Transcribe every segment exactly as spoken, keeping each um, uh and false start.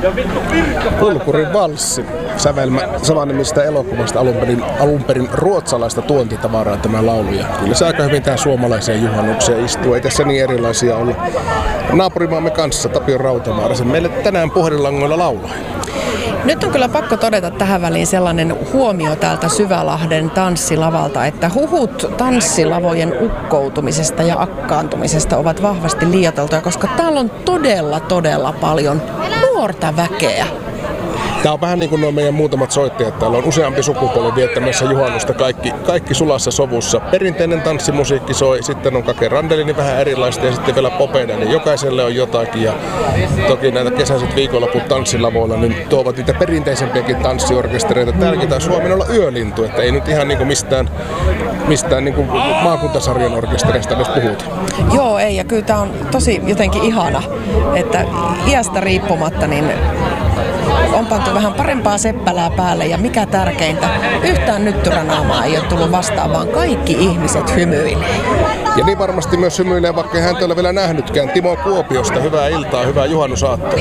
Kulkurin valssi, sävelmä samanimistä elokuvasta alun perin, alun perin ruotsalaista tuontitavaraa tämä laulu. Ja kyllä se aika hyvin tähän suomalaiseen juhannukseen istuu. Ei tässä niin erilaisia olla. Naapurimaamme kanssa Tapio Rautavaara meille tänään puhelinlangoilla laulaa. Nyt on kyllä pakko todeta tähän väliin sellainen huomio täältä Syvälahden tanssilavalta, että huhut tanssilavojen ukkoutumisesta ja akkaantumisesta ovat vahvasti liioiteltuja, koska täällä on todella, todella paljon nuorta väkeä. Tämä on vähän niin kuin nuo meidän muutamat soittajat. Täällä on useampi sukupolvi viettämässä juhannusta, kaikki, kaikki sulassa sovussa. Perinteinen tanssimusiikki soi, sitten on Kake Randelin vähän erilaista ja sitten vielä popeina, niin jokaiselle on jotakin. Ja toki näitä kesäiset viikonloput tanssilavoilla niin tuovat niitä perinteisempiäkin tanssiorkestereita. Täälläkin taisi Suomen olla yölintu, että ei nyt ihan niin kuin mistään, mistään niin kuin maakuntasarjan orkestereista edes puhuta. Joo, ei, ja kyllä tämä on tosi jotenkin ihana, että iästä riippumatta niin on pantu vähän parempaa seppälää päälle ja mikä tärkeintä, yhtään nyttyränaamaa ei ole tullut vastaan, vaan kaikki ihmiset hymyilee. Ja niin varmasti myös hymyilee, vaikka ei häntä ole vielä nähnytkään. Timo Kuopiosta, hyvää iltaa, hyvää juhannusaattoa.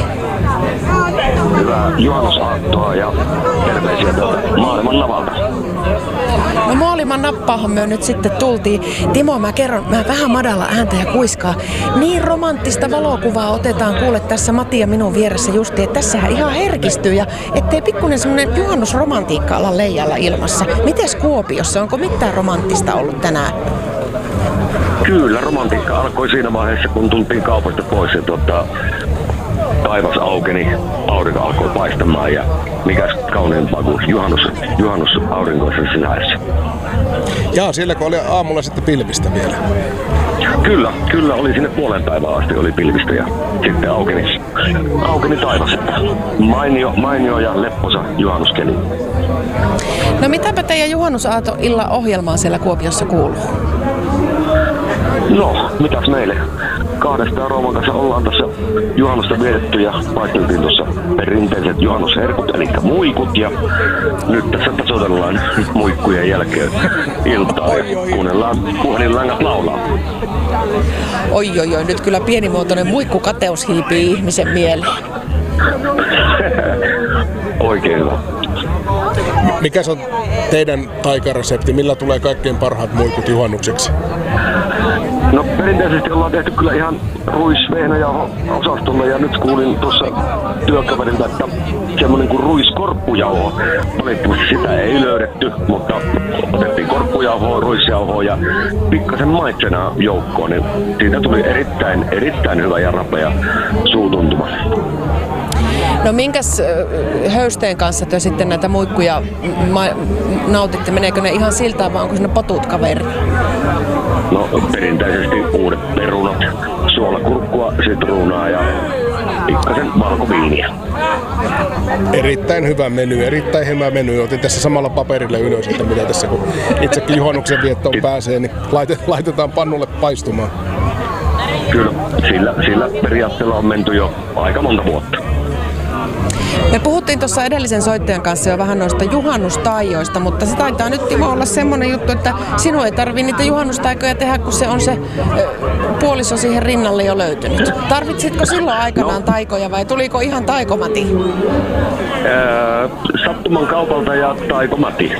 Hyvää juhannusaattoa ja terveisiä tuolta maailman navalta. No maailman nappaahan me nyt sitten tultiin. Timo, mä kerron, mä vähän madalla ääntä ja kuiskaa. Niin romanttista valokuvaa otetaan kuule tässä Matti ja minun vieressä justiin, että tässähän ihan herkistyy ja ettei pikkuinen semmonen juhannusromantiikka olla leijalla ilmassa. Mites Kuopiossa, onko mitään romanttista ollut tänään? Kyllä, romantiikka alkoi siinä vaiheessa, kun tultiin kaupasta pois ja tuota, taivas aukeni, aurinko alkoi paistamaan ja mikäs kauniimpaa kuin juhannus, juhannus aurinkoisen sisässä. Jaa, sielläkö oli aamulla sitten pilvistä vielä? Kyllä, kyllä oli sinne puolen päivään asti oli pilvistä ja sitten aukeni, aukeni taivas. Mainio, mainio ja lepposa juhannuskeli. No mitäpä teidän juhannusaato illan ohjelmaan siellä Kuopiossa kuuluu? No, mitäs meille? Kahdestaan Rooman kanssa ollaan tässä juhannusta vietetty ja paisteltiin tuossa perinteiset juhannusherkut, eli muikut. Ja nyt tässä tasoitellaan muikkujen jälkeen iltaa ja kuunnellaan puhelinlangat laulaa. Oi, oi, oi, nyt kyllä pienimuotoinen muikkukateus hiipii ihmisen mieleen. Oikein hyvä. Mikä on teidän taikaresepti? Millä tulee kaikkein parhaat muikut juhannukseksi? No perinteisesti ollaan tehty kyllä ihan ruisvehnäjauho-osastolla ja nyt kuulin tuossa työkaverilta, että semmoinen kuin ruiskorppujauho. Valitettavasti sitä ei löydetty, mutta otettiin korppujauhoa, ruisjauhoa ja pikkasen maitsena joukkoon, niin siitä tuli erittäin, erittäin hyvä ja rapea suutuntuma. No minkäs höysteen kanssa te sitten näitä muikkuja ma- nautitte? Meneekö ne ihan siltä vai onko ne potut kaveri? No perinteisesti uudet perunat, suolakurkkua, sitruunaa ja pikkasen valkoviiniä. Erittäin hyvä meny, erittäin hyvä meny. Otin tässä samalla paperille ylös, että mitä tässä kun itsekin juhannuksen viettoon pääsee, niin laitetaan pannulle paistumaan. Kyllä, sillä, sillä periaatteella on menty jo aika monta vuotta. Me puhuttiin tuossa edellisen soittajan kanssa jo vähän noista juhannustaijoista, mutta se taitaa nyt Timo olla semmoinen juttu, että sinun ei tarvitse niitä juhannustaikoja tehdä, kun se on se ö, puoliso siihen rinnalle jo löytynyt. Tarvitsitko silloin aikanaan no. taikoja vai tuliko ihan taikomati? Öö, sattuman kaupalta ja taikomati.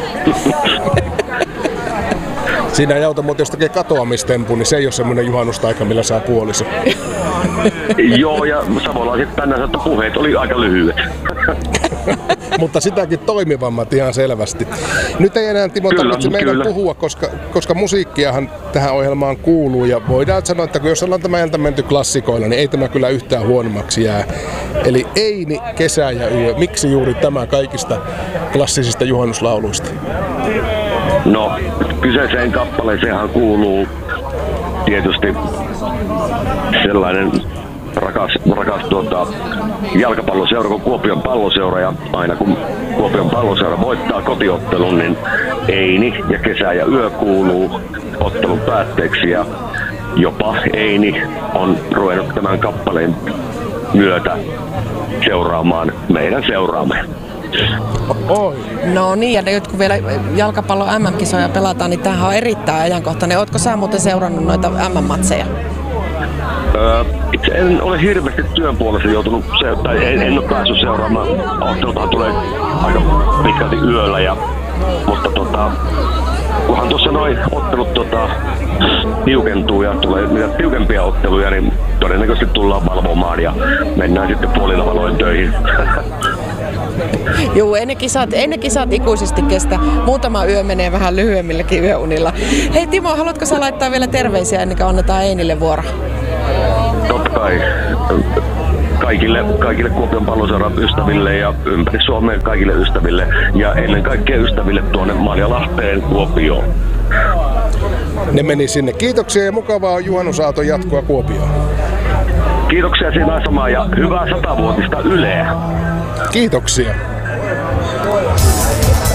Siinä ei auta, mutta jos tekee katoamistempu, niin se ei ole semmoinen juhannustaika, millä saa puoliso. Joo, ja savolaiset tänään että puheet oli aika lyhyet. Mutta sitäkin toimivammat ihan selvästi. Nyt ei enää Timo kyllä, tarvitse meidän kyllä. puhua, koska, koska musiikkiahan tähän ohjelmaan kuuluu. Ja voidaan sanoa, että jos ollaan tämä ilta menty klassikoilla, niin ei tämä kyllä yhtään huonommaksi jää. Eli Eini, Kesä ja Yö. Miksi juuri tämä kaikista klassisista juhannuslauluista? No, kyseiseen kappaleeseenhan kuuluu tietysti sellainen rakas, rakas tuota, jalkapalloseura kuin Kuopion Palloseura, ja aina kun Kuopion Palloseura voittaa kotiottelun, niin Eini ja Kesä ja Yö kuuluu ottelun päätteeksi, ja jopa Eini on ruvennut tämän kappaleen myötä seuraamaan meidän seuraamme. Oi. No niin, ja nyt kun vielä jalkapallon äm äm-kisoja pelataan, niin tämähän on erittäin ajankohtainen. Ootko sä muuten seurannut noita äm äm-matseja? Öö, itse en ole hirveästi työn puolesta joutunut, se, tai en, en ole päässyt seuraamaan. Ottelutaan tulee aika pitkälti yöllä, ja, mutta tota, kunhan tuossa noin ottelut tota, tiukentuu ja tulee mitä tiukempia otteluja, niin todennäköisesti tullaan valvomaan ja mennään sitten puolilla valoin töihin. Joo, ennen kisat, ennen kisat ikuisesti kestä. Muutama yö menee vähän lyhyemmilläkin yöunilla. Hei Timo, haluatko sä laittaa vielä terveisiä ennen kuin annetaan Einille vuoro? Totta kai. Kaikille, kaikille Kuopion Palloseuran ystäville ja ympäri Suomeen kaikille ystäville ja ennen kaikkea ystäville tuonne Marjalahteen Kuopioon. Ne meni sinne. Kiitoksia ja mukavaa juhannusaaton jatkoa Kuopioon. Kiitoksia sinä samaa ja hyvää satavuotista Yleä. Kiitoksia.